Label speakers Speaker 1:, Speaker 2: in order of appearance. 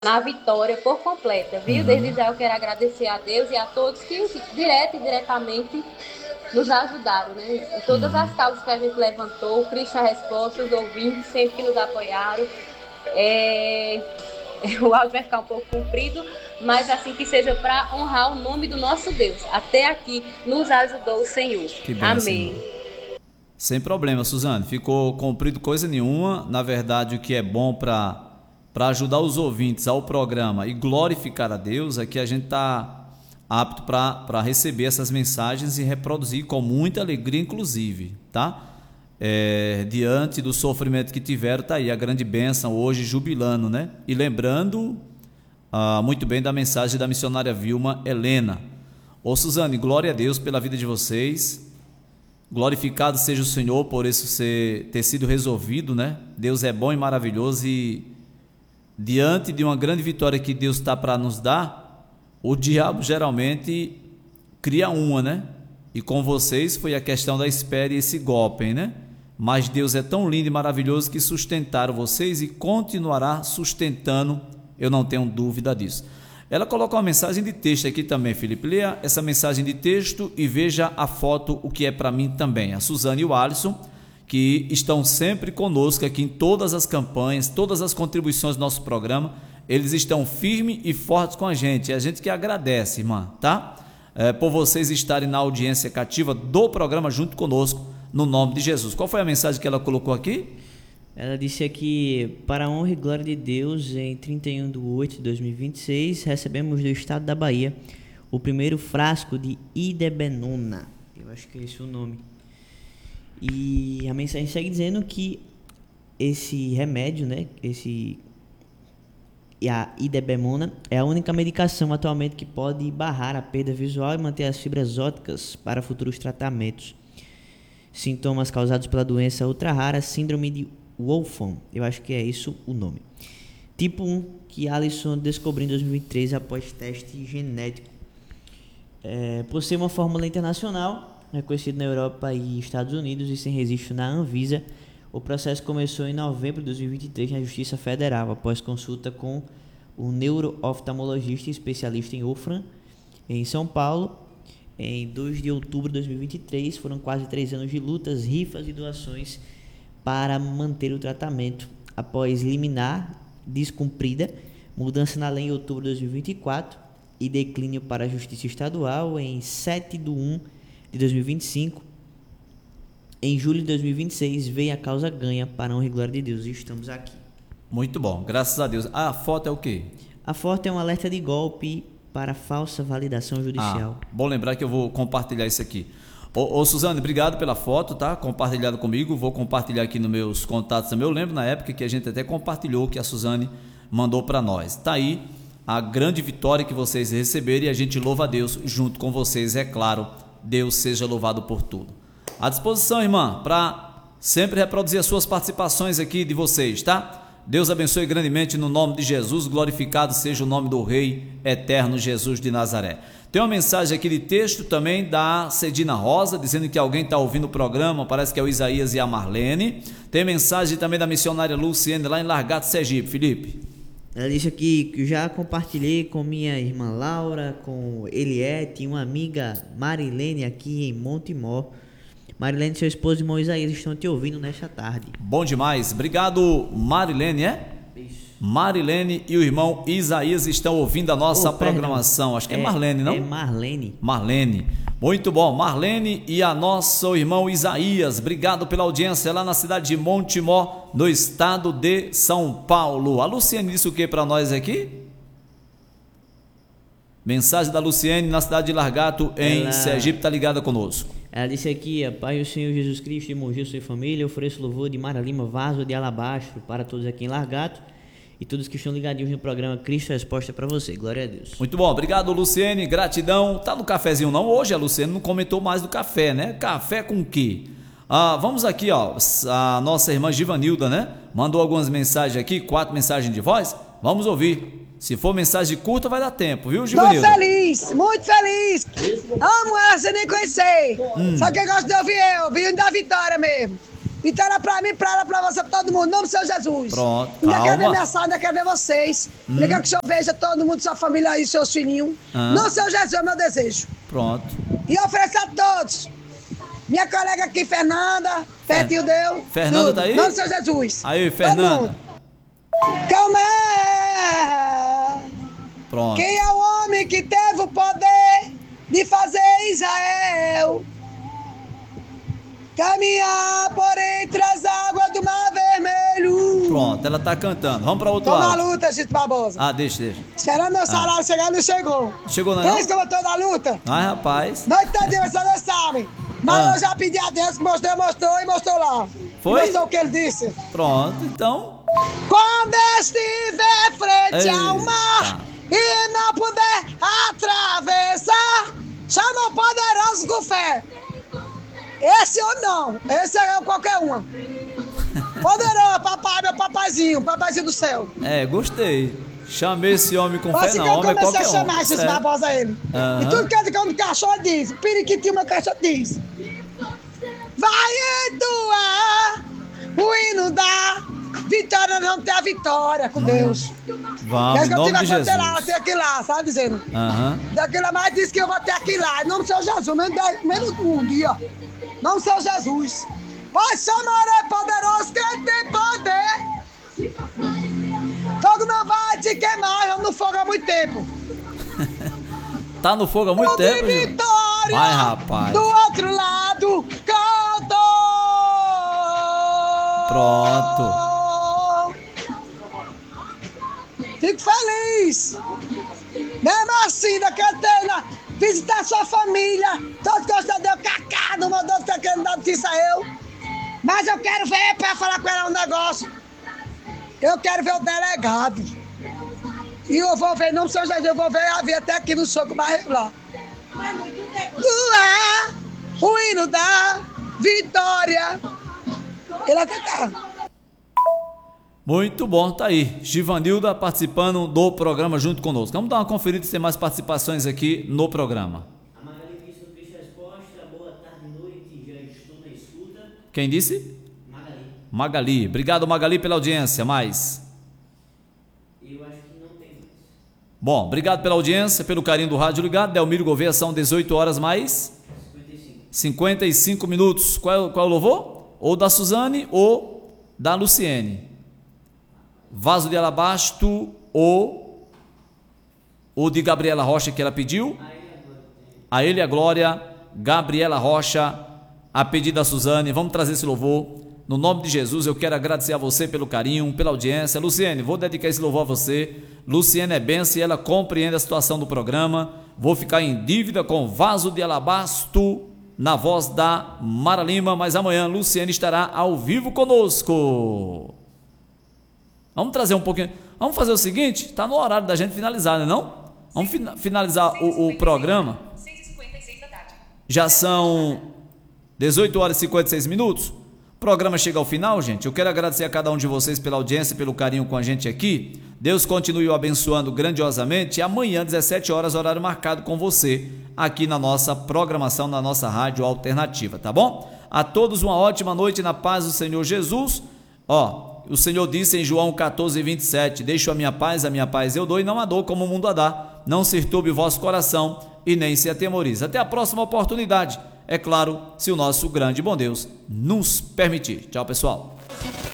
Speaker 1: na vitória por completa, viu? Desde já eu quero agradecer a Deus e a todos que direto e diretamente nos ajudaram, né? Em todas as causas que a gente levantou, o Cristo a resposta, os ouvintes sempre que nos apoiaram. O áudio vai ficar um pouco comprido, mas assim que seja para honrar o nome do nosso Deus. Até aqui nos ajudou o Senhor.
Speaker 2: Que benção,
Speaker 1: Amém.
Speaker 2: irmã. Sem problema, Suzane. Ficou comprido coisa nenhuma. Na verdade, o que é bom para ajudar os ouvintes ao programa e glorificar a Deus é que a gente está apto para receber essas mensagens e reproduzir com muita alegria, inclusive, tá? Diante do sofrimento que tiveram, tá aí a grande bênção hoje, jubilando, né? E lembrando muito bem da mensagem da missionária Vilma Helena. Ô Suzane, glória a Deus pela vida de vocês. Glorificado seja o Senhor por isso ter sido resolvido, né? Deus é bom e maravilhoso e diante de uma grande vitória que Deus está para nos dar, o diabo geralmente cria uma, né? E com vocês foi a questão da espera e esse golpe, né? Mas Deus é tão lindo e maravilhoso que sustentaram vocês e continuará sustentando, eu não tenho dúvida disso. Ela coloca uma mensagem de texto aqui também, Felipe. Leia essa mensagem de texto e veja a foto, o que é para mim também. A Suzane e o Alisson, que estão sempre conosco aqui em todas as campanhas, todas as contribuições do nosso programa, eles estão firmes e fortes com a gente. É a gente que agradece, irmã, tá? Por vocês estarem na audiência cativa do programa junto conosco, no nome de Jesus. Qual foi a mensagem que ela colocou aqui?
Speaker 3: Ela disse aqui: para a honra e glória de Deus, em 31/8/2026, recebemos do estado da Bahia o primeiro frasco de Idebenona. Eu acho que é esse o nome. E a mensagem segue dizendo que esse remédio, né, a Idebenona, é a única medicação atualmente que pode barrar a perda visual e manter as fibras ópticas para futuros tratamentos. Sintomas causados pela doença ultra rara, síndrome de Wolfram, eu acho que é isso o nome. Tipo 1, que Alisson descobriu em 2023 após teste genético. Por ser uma fórmula internacional, reconhecida na Europa e Estados Unidos e sem registro na Anvisa, o processo começou em novembro de 2023 na Justiça Federal, após consulta com o neuro-oftalmologista especialista em Wolfram, em São Paulo. Em 2 de outubro de 2023, foram quase 3 anos de lutas, rifas e doações para manter o tratamento. Após liminar descumprida, mudança na lei em outubro de 2024 e declínio para a Justiça Estadual em 7/1/2025, em julho de 2026 veio a causa ganha para a honra e glória de Deus e estamos aqui.
Speaker 2: Muito bom, graças a Deus. A foto é o quê?
Speaker 3: A foto é um alerta de golpe para falsa validação judicial.
Speaker 2: Bom lembrar que eu vou compartilhar isso aqui. Ô Suzane, obrigado pela foto, tá? Compartilhado comigo, vou compartilhar aqui nos meus contatos também. Eu lembro na época que a gente até compartilhou que a Suzane mandou para nós. Tá aí a grande vitória que vocês receberam e a gente louva a Deus junto com vocês, é claro. Deus seja louvado por tudo. À disposição, irmã, para sempre reproduzir as suas participações aqui de vocês, tá? Deus abençoe grandemente no nome de Jesus, glorificado seja o nome do Rei eterno Jesus de Nazaré. Tem uma mensagem aqui de texto também da Cedina Rosa, dizendo que alguém está ouvindo o programa, parece que é o Isaías e a Marlene. Tem mensagem também da missionária Luciene, lá em Largato, Sergipe. Felipe.
Speaker 3: Ela disse aqui que já compartilhei com minha irmã Laura, com Eliette, uma amiga Marilene aqui em Montemor. Marilene e seu esposo e irmão Isaías estão te ouvindo nesta tarde.
Speaker 2: Bom demais. Obrigado, Marilene, Isso. Marilene e o irmão Isaías estão ouvindo a nossa programação. Acho que é Marlene, não?
Speaker 3: É Marlene.
Speaker 2: Marlene. Muito bom. Marlene e a nosso irmão Isaías. Obrigado pela audiência lá na cidade de Montemor, no estado de São Paulo. A Luciane disse o que para nós aqui? Mensagem da Luciene na cidade de Largato, em Sergipe, está ligada conosco.
Speaker 3: Ela disse aqui: a paz do Senhor Jesus Cristo, irmão Gilson e família, ofereço louvor de Mara Lima, vaso de alabastro para todos aqui em Largato e todos que estão ligadinhos no programa Cristo Resposta para você. Glória a Deus.
Speaker 2: Muito bom, obrigado, Luciene, gratidão. Tá no cafezinho não? Hoje a Luciene não comentou mais do café, né? Café com o quê? Vamos aqui, ó, a nossa irmã Givanilda, né? Mandou algumas mensagens aqui, 4 mensagens de voz. Vamos ouvir. Se for mensagem curta, vai dar tempo, viu, Givanilda?
Speaker 4: Tô feliz, muito feliz. Amo ela sem nem conhecer. Só que eu gosto de ouvir vindo da vitória mesmo. Vitória pra mim, pra ela, pra você, pra todo mundo. Em nome do Senhor Jesus.
Speaker 2: Pronto,
Speaker 4: Ainda quero ver
Speaker 2: calma.
Speaker 4: minha sala, ainda quero ver vocês. Ainda quero que o Senhor veja todo mundo, sua família aí, seus filhinhos.
Speaker 2: Ah.
Speaker 4: Não, Senhor Jesus, é o meu desejo.
Speaker 2: Pronto.
Speaker 4: E ofereço a todos. Minha colega aqui, Fernanda, pertinho deu.
Speaker 2: Fernanda
Speaker 4: tudo.
Speaker 2: tá aí?
Speaker 4: Em nome do Senhor Jesus.
Speaker 2: Aí,
Speaker 4: Todo
Speaker 2: Fernanda.
Speaker 4: mundo. Calma aí.
Speaker 2: Pronto.
Speaker 4: Quem é o homem que teve o poder de fazer Israel caminhar por entre as águas do Mar Vermelho?
Speaker 2: Pronto, ela tá cantando. Vamos pra outro
Speaker 4: Tô na
Speaker 2: lado.
Speaker 4: luta, Chito Barbosa.
Speaker 2: Ah, deixa.
Speaker 4: Esperando meu salário chegar, não chegou.
Speaker 2: Chegou não?
Speaker 4: Por isso que eu tô na luta.
Speaker 2: Ai, rapaz.
Speaker 4: Não entendeu, vocês não sabem. Mas
Speaker 2: Ah.
Speaker 4: eu já pedi a Deus que mostrou e mostrou lá.
Speaker 2: Foi?
Speaker 4: Mostrou o que ele disse.
Speaker 2: Pronto, então.
Speaker 4: Quando estiver frente ao mar
Speaker 2: Eita.
Speaker 4: e não puder atravessar, chama o poderoso com fé. Esse ou não, esse é qualquer uma. Poderoso, papai, meu papaizinho do céu.
Speaker 2: É, gostei. Chamei esse homem com fé,
Speaker 4: Assim
Speaker 2: não.
Speaker 4: que eu
Speaker 2: Homem é
Speaker 4: comecei a
Speaker 2: qualquer
Speaker 4: chamar
Speaker 2: homem.
Speaker 4: esses
Speaker 2: É.
Speaker 4: babos a ele.
Speaker 2: Aham.
Speaker 4: E tudo que ele come cachorro diz, periquitinho, meu cachorro diz. Vai entoar o hino da vitória, não tem a vitória com Deus.
Speaker 2: Vamos, em
Speaker 4: que eu
Speaker 2: nome
Speaker 4: tive
Speaker 2: de
Speaker 4: a fronteira lá,
Speaker 2: Jesus.
Speaker 4: tem aqui lá, sabe dizendo?
Speaker 2: Aham.
Speaker 4: Daquela mais disse que eu vou ter aqui lá, em nome do Senhor Jesus, menos um dia. Em nome do Senhor Jesus. Vai chamar é poderoso, quem tem poder. Fogo não vai te queimar, eu no fogo há muito tempo.
Speaker 2: Tá no fogo há muito
Speaker 4: De
Speaker 2: tempo, Gil?
Speaker 4: vitória,
Speaker 2: Vai, rapaz.
Speaker 4: do outro lado, canto.
Speaker 2: Pronto.
Speaker 4: Fico feliz. Mesmo assim, da cantena, visitar sua família. Todos gostam de eu, Cacá, não mandou ficar querendo dar notícia a eu. Mas eu quero ver pra falar com ela um negócio. Eu quero ver o delegado. E eu vou ver, não sei se eu vou ver, eu vi até aqui no soco barreiro lá. O hino da vitória. Ele vai cantar.
Speaker 2: Muito bom, tá aí. Givanilda participando do programa junto conosco. Vamos dar uma conferida se tem mais participações aqui no programa.
Speaker 3: A Magali disse no Cristo Resposta, boa tarde, noite, já estou na escuta.
Speaker 2: Quem disse?
Speaker 3: Magali,
Speaker 2: Magali. Obrigado, Magali, pela audiência. Mais.
Speaker 3: eu acho que não tem mais.
Speaker 2: Bom, obrigado pela audiência, pelo carinho do rádio ligado. Delmiro Gouveia, são 18 horas mais 55 minutos. Qual é o louvor? Ou da Suzane ou da Luciene. Vaso de alabastro ou de Gabriela Rocha, que ela pediu. A ele a glória, Gabriela Rocha, a pedido da Suzane. Vamos trazer esse louvor. No nome de Jesus, eu quero agradecer a você pelo carinho, pela audiência. Luciene, vou dedicar esse louvor a você. Luciene é benção e ela compreende a situação do programa. Vou ficar em dívida com Vaso de Alabastro, na voz da Mara Lima, mas amanhã Luciene estará ao vivo conosco. Vamos trazer um pouquinho. Vamos fazer o seguinte, está no horário da gente finalizar, né não? Vamos finalizar o programa. Já são 18 horas e 56 minutos. O programa chega ao final, gente. Eu quero agradecer a cada um de vocês pela audiência, pelo carinho com a gente aqui. Deus continue o abençoando grandiosamente. E amanhã, 17 horas, horário marcado com você, aqui na nossa programação, na nossa rádio alternativa, tá bom? A todos uma ótima noite na paz do Senhor Jesus. O Senhor disse em João 14:27, deixo a minha paz eu dou e não a dou como o mundo a dá. Não se turbe o vosso coração e nem se atemorize. Até a próxima oportunidade, é claro, se o nosso grande e bom Deus nos permitir. Tchau, pessoal.